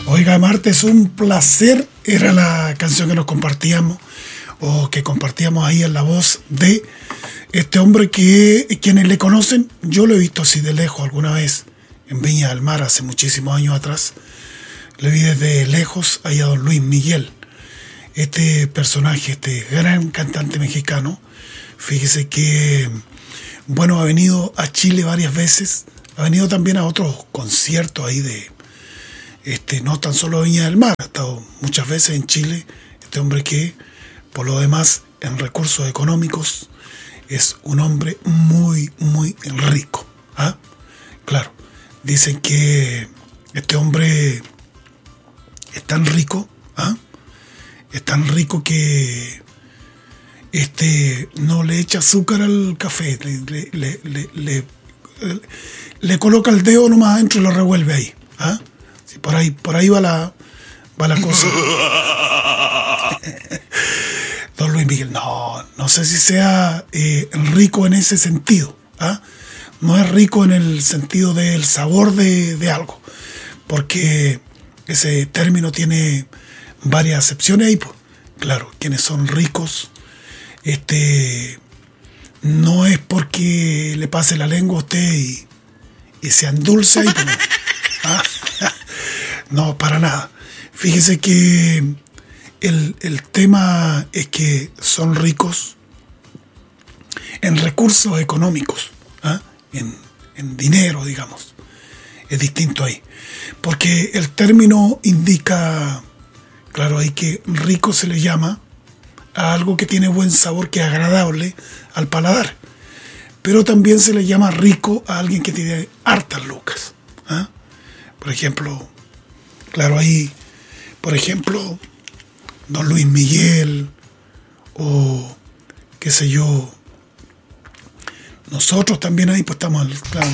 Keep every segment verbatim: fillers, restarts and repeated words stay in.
Oiga, Marta, es un placer. Era la canción que nos compartíamos, o que compartíamos ahí en la voz de este hombre que quienes le conocen, yo lo he visto así de lejos alguna vez en Viña del Mar hace muchísimos años atrás. Le vi desde lejos ahí a don Luis Miguel. Este personaje, este gran cantante mexicano, fíjese que, bueno, ha venido a Chile varias veces, ha venido también a otros conciertos ahí de, este, no tan solo Viña del Mar, ha estado muchas veces en Chile. Este hombre que, por lo demás, en recursos económicos, es un hombre muy, muy rico. ¿Ah? Claro, dicen que este hombre es tan rico, ¿ah? es tan rico que este no le echa azúcar al café, le, le, le, le, le, le coloca el dedo nomás adentro y lo revuelve ahí. ¿Ah? Sí, por ahí, por ahí va la, va la cosa. Don Luis Miguel, no, no sé si sea eh, rico en ese sentido. ¿Ah? No es rico en el sentido del sabor de, de algo, porque ese término tiene varias acepciones ahí, pues. Claro, quienes son ricos, este, no es porque le pase la lengua a usted y, y se endulce ahí, pues, no. ¿Ah? No, para nada. Fíjese que el, el tema es que son ricos en recursos económicos, ¿ah? en, en dinero, digamos. Es distinto ahí. Porque el término indica, claro, ahí que rico se le llama a algo que tiene buen sabor, que es agradable al paladar. Pero también se le llama rico a alguien que tiene hartas lucas. ¿Ah? Por ejemplo, claro, ahí, por ejemplo, don Luis Miguel, o qué sé yo, nosotros también ahí pues estamos, claro,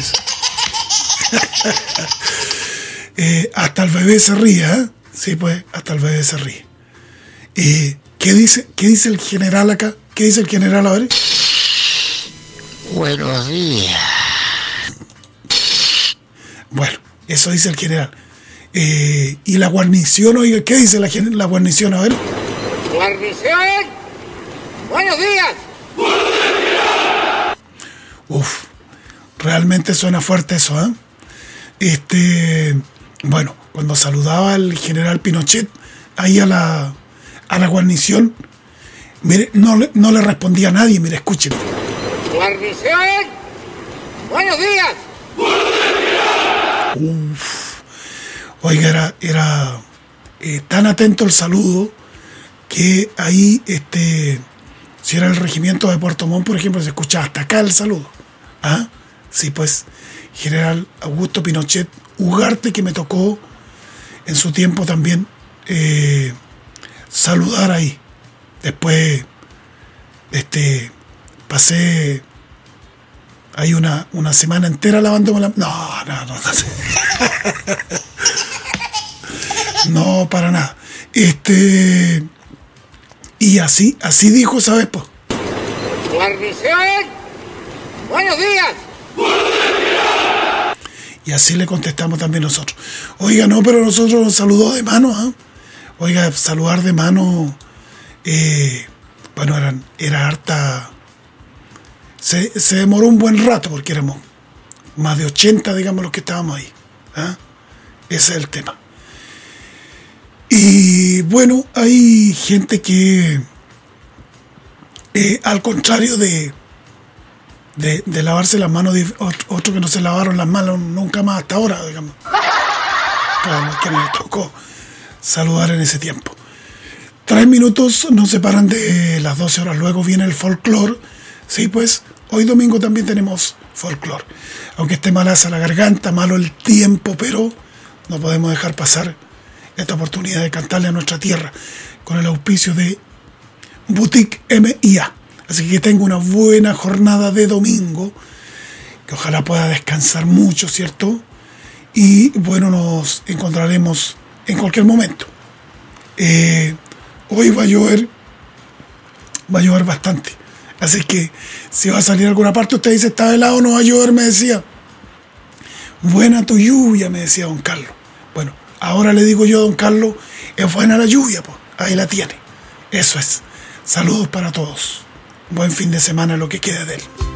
eh, hasta el bebé se ríe, ¿eh? Sí, pues, hasta el bebé se ríe. Eh, ¿qué dice, qué dice el general acá? ¿Qué dice el general? A ver. Buenos días. Bueno, eso dice el general. Eh, y la guarnición, oiga, ¿qué dice la, la guarnición? A ver. ¡Guarnición! ¡Buenos días! ¡Buenos días! Uf, realmente suena fuerte eso, ¿eh? Este, bueno, cuando saludaba el general Pinochet ahí a la, a la guarnición, mire, no, no le respondía a nadie, mire, escuchen. ¡Guarnición! ¡Buenos días! ¡Buenos días! Uf. Oiga, era, era eh, tan atento el saludo que ahí, este, si era el regimiento de Puerto Montt, por ejemplo, se escuchaba hasta acá el saludo. ¿Ah? Sí, pues, general Augusto Pinochet Ugarte, que me tocó en su tiempo también eh, saludar ahí. Después, este, pasé ahí una, una semana entera lavándome la... No, no, no, no sé. No, para nada. Este, y así, así dijo, ¿sabes? Pues. ¡Guarnición! ¡Buenos días! ¡Buenos días! Y así le contestamos también nosotros. Oiga, no, pero nosotros nos saludó de mano, ¿eh? Oiga, saludar de mano, eh, bueno, eran, era harta... Se, se demoró un buen rato porque éramos más de ochenta, digamos, los que estábamos ahí. ¿Ah? Ese es el tema. Y bueno, hay gente que, eh, al contrario de, de, de lavarse las manos, otros que no se lavaron las manos nunca más hasta ahora, digamos. Claro, que me tocó saludar en ese tiempo. Tres minutos nos separan de las doce horas. Luego viene el folclore. Sí, pues, hoy domingo también tenemos folclore. Aunque esté malaza la garganta, malo el tiempo, pero no podemos dejar pasar esta oportunidad de cantarle a nuestra tierra con el auspicio de Boutique M I A. Así que tenga una buena jornada de domingo, que ojalá pueda descansar mucho, ¿cierto? Y bueno, nos encontraremos en cualquier momento. Eh, hoy va a llover, va a llover bastante. Así que si va a salir a alguna parte, usted dice, está helado, no va a llover, me decía. Buena tu lluvia, me decía don Carlos. Bueno, Ahora le digo yo, don Carlos, es buena la lluvia, pues, ahí la tiene. Eso es. Saludos para todos. Buen fin de semana, lo que quede de él.